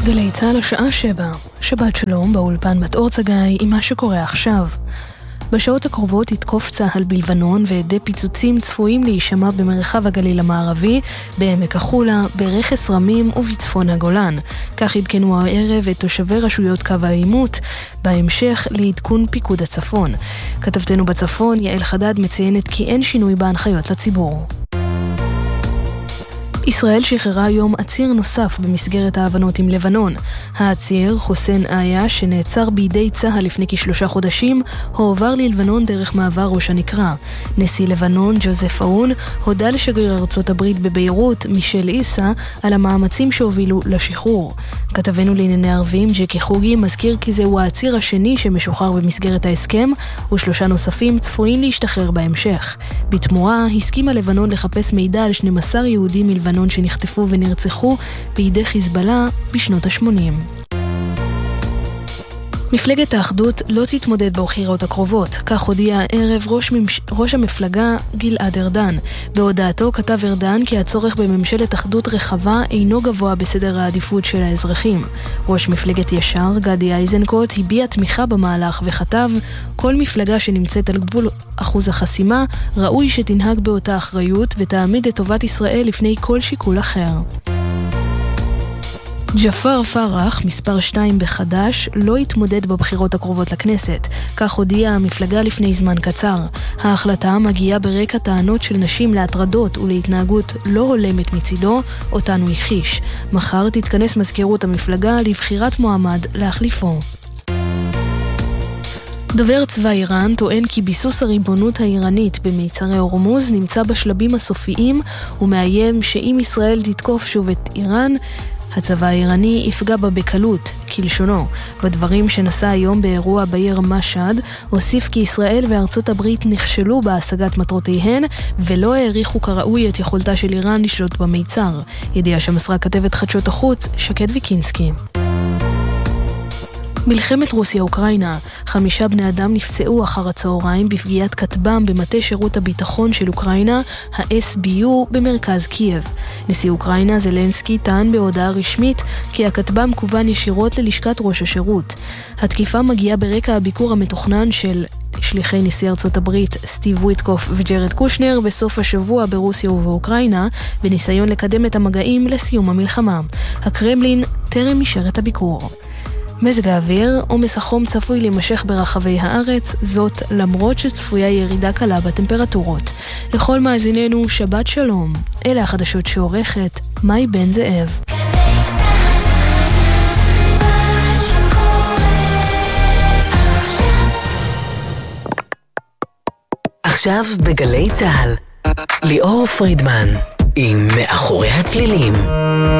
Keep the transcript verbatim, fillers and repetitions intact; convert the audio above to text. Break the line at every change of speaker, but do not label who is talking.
גלי צהל השעה שבע, שבת שלום באולפן בת אור צגאי עם מה שקורה עכשיו. בשעות הקרובות יתקוף צהל בלבנון ועדי פיצוצים צפויים להישמע במרחב הגליל המערבי, בעמק החולה, ברכס רמים ובצפון הגולן. כך עדכנו הערב את תושבי רשויות קו העימות, בהמשך לעדכון פיקוד הצפון. כתבתנו בצפון יעל חדד מציינת כי אין שינוי בהנחיות לציבור. ישראל שחררה היום עציר נוסף במסגרת ההבנות עם לבנון. העציר, חוסן איה, שנעצר בידי צהל לפני כשלושה חודשים, הועבר ללבנון דרך מעבר ראש הנקרה. נשיא לבנון, ג'וזף אאון, הודה לשגריר ארצות הברית בביירות, מישל איסה, על המאמצים שהובילו לשחרור. כתבנו לענייני ערבים, ג'קי חוגי, מזכיר כי זהו העציר השני שמשוחרר במסגרת ההסכם, ושלושה נוספים צפויים להשתחרר בהמשך. בתמורה, הסכימה לבנון לחפש מידע על שנים עשר יהודים מלבנון שנחטפו ונרצחו בידי חיזבאללה בשנות ה-שמונים. מפלגת האחדות לא תתמודד בבחירות הקרובות, כך הודיע הערב ראש, ממש... ראש המפלגה גלעד ארדן. בהודעתו כתב ארדן כי הצורך בממשלת אחדות רחבה אינו גבוה בסדר העדיפות של האזרחים. ראש מפלגת ישר, גדי איזנקוט, הביע תמיכה במהלך וכתב, כל מפלגה שנמצאת על גבול אחוז החסימה ראוי שתנהג באותה אחריות ותעמיד את טובת ישראל לפני כל שיקול אחר. ג'פר פרח, מספר שתיים בחד"ש, לא יתמודד בבחירות הקרובות לכנסת. כך הודיעה המפלגה לפני זמן קצר. ההחלטה מגיעה ברקע טענות של נשים להטרדות ולהתנהגות לא הולמת מצידו, אותן הוא הכחיש. מחר תתכנס מזכירות המפלגה לבחירת מועמד להחליפו. דובר צבא איראן טוען כי ביסוס הריבונות האיראנית במיצרי הורמוז נמצא בשלבים הסופיים ומאיים שאם ישראל תתקוף שוב את איראן, הצבא האיראני יפגע בה בקלות, כלשונו. בדברים שנשא היום באירוע בעיר משד, הוסיף כי ישראל וארצות הברית נכשלו בהשגת מטרותיהן, ולא העריכו כראוי את יכולתה של איראן לשלוט במיצר. ידיעה שמסרה כתבת חדשות החוץ, שקד ויקינסקי. מלחמת רוסיה-אוקראינה, חמישה בני אדם נפצעו אחר הצהריים בפגיעת כטב"ם במטה שירות הביטחון של אוקראינה, ה-אס בי יו, במרכז קייב. נשיא אוקראינה זלנסקי טען בהודעה רשמית כי הכטב"ם כוון ישירות ללשכת ראש השירות. התקיפה מגיעה ברקע הביקור המתוכנן של שליחי נשיא ארצות הברית סטיב וויטקוף וג'רד קושנר בסוף השבוע ברוסיה ובאוקראינה, בניסיון לקדם את המגעים לסיום המלחמה. הקרמלין טרם אישר את הביקור. מזג האוויר, עומס החום צפוי להימשך ברחבי הארץ, זאת למרות שצפויה ירידה קלה בטמפרטורות. לכל מאזיננו, שבת שלום. אלה החדשות שעורכת מאי בן זאב.
עכשיו בגלי צהל, ליאור פרידמן עם מאחורי הצלילים.